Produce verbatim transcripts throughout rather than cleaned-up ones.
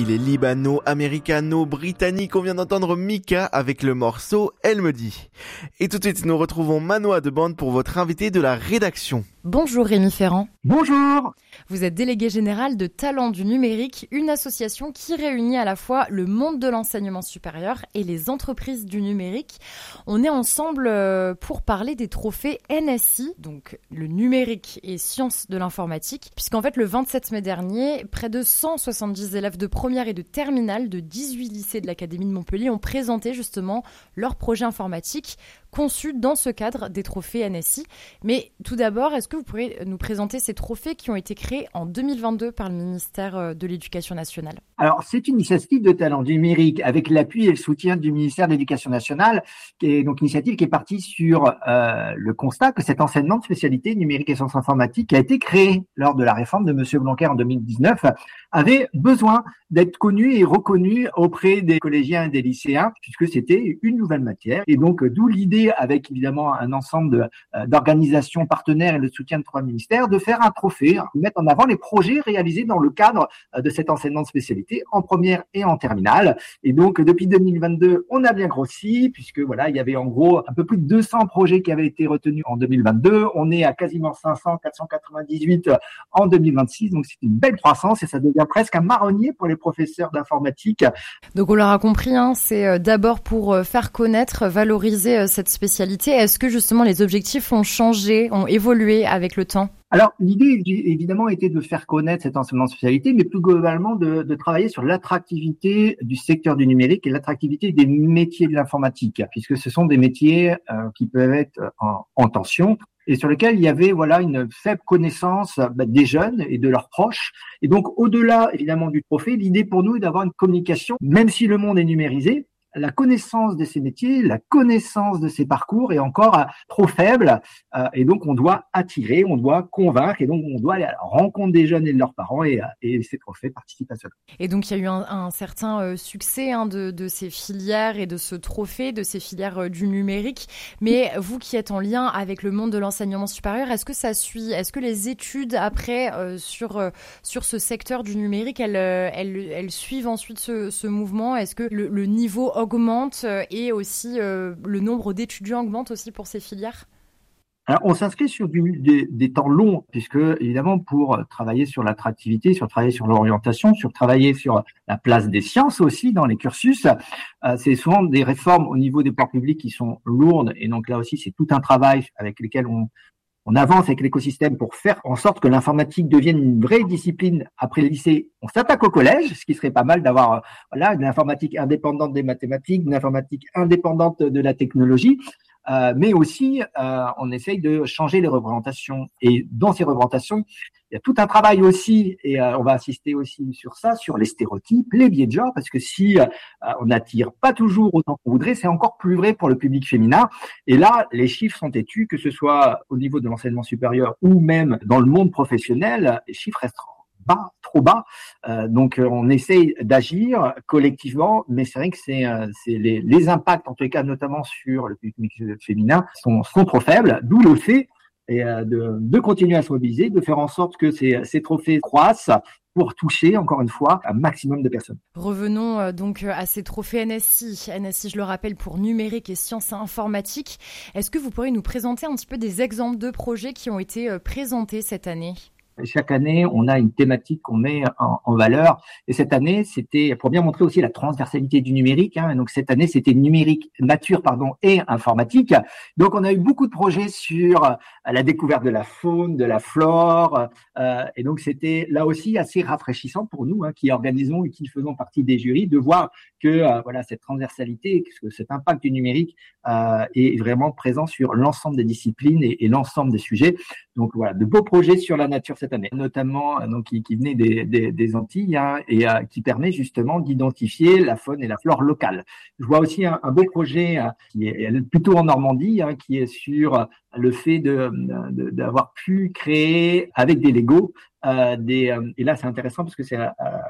Il est libano-américano-britannique. On vient d'entendre Mika avec le morceau Elle me dit. Et tout de suite, nous retrouvons Manoa de Bande pour votre invité de la rédaction. Bonjour Rémi Ferrand. Bonjour. Vous êtes délégué général de Talents du numérique, une association qui réunit à la fois le monde de l'enseignement supérieur et les entreprises du numérique. On est ensemble pour parler des trophées N S I, donc le numérique et sciences de l'informatique, puisqu'en fait le vingt-sept mai dernier, près de cent soixante-dix élèves de première et de terminale de dix-huit lycées de l'Académie de Montpellier ont présenté justement leur projet informatique conçu dans ce cadre des trophées N S I. Mais tout d'abord, est-ce que vous pourriez nous présenter ces trophées qui ont été créés en deux mille vingt-deux par le ministère de l'Éducation nationale? Alors, c'est une initiative de Talents du numérique avec l'appui et le soutien du ministère de l'Éducation nationale, qui est donc une initiative qui est partie sur euh, le constat que cet enseignement de spécialité numérique et sciences informatiques qui a été créé lors de la réforme de M. Blanquer en deux mille dix-neuf avait besoin d'être connu et reconnu auprès des collégiens et des lycéens, puisque c'était une nouvelle matière. Et donc, d'où l'idée, avec évidemment un ensemble de, euh, d'organisations partenaires et le soutien de trois ministères, de faire un trophée, de mettre en avant les projets réalisés dans le cadre euh, de cet enseignement de spécialité en première et en terminale. Et donc, depuis deux mille vingt-deux, on a bien grossi, puisque voilà, il y avait en gros un peu plus de deux cents projets qui avaient été retenus en deux mille vingt-deux. On est à quasiment cinq cents, quatre cent quatre-vingt-dix-huit en deux mille vingt-six. Donc, c'est une belle croissance et ça devient presque un marronnier pour les professeurs d'informatique. Donc, on l'aura compris, hein, c'est d'abord pour faire connaître, valoriser cette spécialité. Est-ce que justement les objectifs ont changé, ont évolué avec le temps? Alors, l'idée, évidemment, était de faire connaître cet enseignement de spécialité, mais plus globalement de, de travailler sur l'attractivité du secteur du numérique et l'attractivité des métiers de l'informatique, puisque ce sont des métiers euh, qui peuvent être en, en tension et sur lesquels il y avait voilà une faible connaissance bah, des jeunes et de leurs proches. Et donc, au-delà, évidemment, du trophée, l'idée pour nous est d'avoir une communication, même si le monde est numérisé, la connaissance de ces métiers, la connaissance de ces parcours est encore euh, trop faible euh, et donc on doit attirer, on doit convaincre et donc on doit aller à la rencontre des jeunes et de leurs parents et, et ces trophées participent à cela. Et donc il y a eu un, un certain euh, succès hein, de, de ces filières et de ce trophée, de ces filières euh, du numérique, mais vous qui êtes en lien avec le monde de l'enseignement supérieur, est-ce que ça suit, est-ce que les études après euh, sur, euh, sur ce secteur du numérique, elles, elles, elles suivent ensuite ce, ce mouvement? Est-ce que le, le niveau augmente et aussi euh, le nombre d'étudiants augmente aussi pour ces filières? Alors, on s'inscrit sur du, des, des temps longs, puisque évidemment pour travailler sur l'attractivité, sur travailler sur l'orientation, sur travailler sur la place des sciences aussi dans les cursus, euh, c'est souvent des réformes au niveau des pouvoirs publics qui sont lourdes et donc là aussi c'est tout un travail avec lequel on On avance avec l'écosystème pour faire en sorte que l'informatique devienne une vraie discipline. Après le lycée, on s'attaque au collège, ce qui serait pas mal d'avoir euh, voilà une informatique indépendante des mathématiques, une informatique indépendante de la technologie, euh, mais aussi euh, on essaye de changer les représentations. Et dans ces représentations, il y a tout un travail aussi, et euh, on va insister aussi sur ça, sur les stéréotypes, les biais de genre, parce que si euh, on n'attire pas toujours autant qu'on voudrait, c'est encore plus vrai pour le public féminin. Et là, les chiffres sont têtus, que ce soit au niveau de l'enseignement supérieur ou même dans le monde professionnel, les chiffres restent bas, trop bas. Euh, donc, on essaye d'agir collectivement, mais c'est vrai que c'est, euh, c'est les, les impacts, en tout cas, notamment sur le public féminin, sont, sont trop faibles, d'où le fait et de, de continuer à se mobiliser, de faire en sorte que ces, ces trophées croissent pour toucher, encore une fois, un maximum de personnes. Revenons euh, donc à ces trophées N S I. N S I, je le rappelle, pour numérique et sciences informatiques. Est-ce que vous pourriez nous présenter un petit peu des exemples de projets qui ont été euh, présentés cette année ? Chaque année, on a une thématique qu'on met en, en valeur. Et cette année, c'était pour bien montrer aussi la transversalité du numérique. Hein. Donc cette année, c'était numérique, nature, pardon, et informatique. Donc on a eu beaucoup de projets sur la découverte de la faune, de la flore. Euh, et donc c'était là aussi assez rafraîchissant pour nous, hein, qui organisons et qui faisons partie des jurys, de voir que euh, voilà cette transversalité, que cet impact du numérique euh, est vraiment présent sur l'ensemble des disciplines et, et l'ensemble des sujets. Donc voilà, de beaux projets sur la nature cette année, notamment donc qui, qui venaient des, des, des Antilles hein, et euh, qui permet justement d'identifier la faune et la flore locale. Je vois aussi un, un beau projet euh, qui est plutôt en Normandie, hein, qui est sur le fait de, de d'avoir pu créer avec des Legos euh, des euh, et là c'est intéressant parce que c'est euh,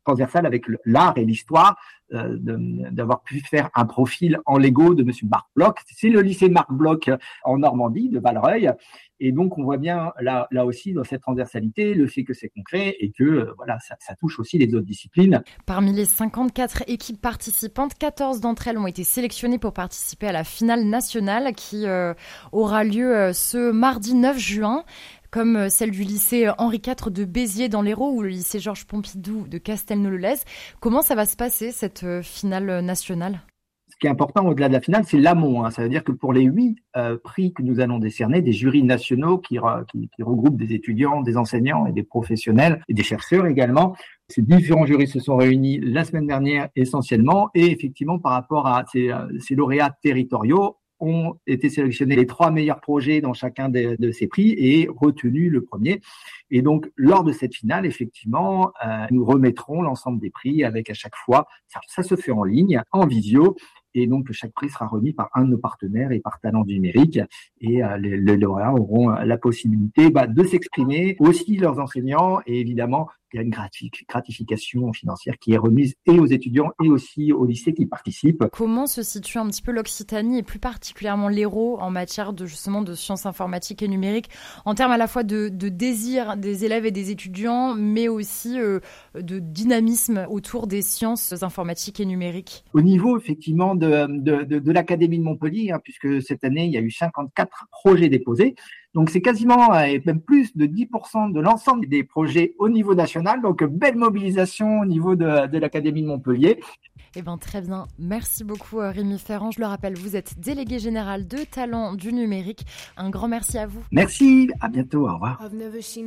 transversale avec l'art et l'histoire, euh, de, d'avoir pu faire un profil en Lego de Monsieur Marc Bloch. C'est le lycée Marc Bloch en Normandie, de Valreuil. Et donc, on voit bien là, là aussi dans cette transversalité le fait que c'est concret et que euh, voilà, ça, ça touche aussi les autres disciplines. Parmi les cinquante-quatre équipes participantes, quatorze d'entre elles ont été sélectionnées pour participer à la finale nationale qui euh, aura lieu euh, ce mardi neuf juin. Comme celle du lycée Henri quatre de Béziers dans l'Hérault ou le lycée Georges Pompidou de Castelnau-le-Lez. Comment ça va se passer, cette finale nationale ? Ce qui est important au-delà de la finale, c'est l'amont. Hein. Ça veut dire que pour les huit euh, prix que nous allons décerner, des jurys nationaux qui, qui, qui regroupent des étudiants, des enseignants et des professionnels et des chercheurs également, ces différents jurys se sont réunis la semaine dernière essentiellement et effectivement par rapport à ces, ces lauréats territoriaux, ont été sélectionnés les trois meilleurs projets dans chacun de, de ces prix et retenu le premier. Et donc, lors de cette finale, effectivement, euh, nous remettrons l'ensemble des prix avec à chaque fois, ça, ça se fait en ligne, en visio, et donc chaque prix sera remis par un de nos partenaires et par Talent du numérique. Et euh, les, les lauréats auront la possibilité bah, de s'exprimer, aussi leurs enseignants, et évidemment, il y a une gratification financière qui est remise et aux étudiants et aussi aux lycées qui participent. Comment se situe un petit peu l'Occitanie et plus particulièrement l'Hérault en matière de justement de sciences informatiques et numériques, en termes à la fois de, de désir des élèves et des étudiants, mais aussi euh, de dynamisme autour des sciences informatiques et numériques? Au niveau effectivement de, de, de, de l'Académie de Montpellier, hein, puisque cette année il y a eu cinquante-quatre projets déposés. Donc, c'est quasiment, et même plus de dix pour cent de l'ensemble des projets au niveau national. Donc, belle mobilisation au niveau de, de l'Académie de Montpellier. Eh bien, très bien. Merci beaucoup, Rémi Ferrand. Je le rappelle, vous êtes délégué général de Talent du numérique. Un grand merci à vous. Merci. À bientôt. Au revoir.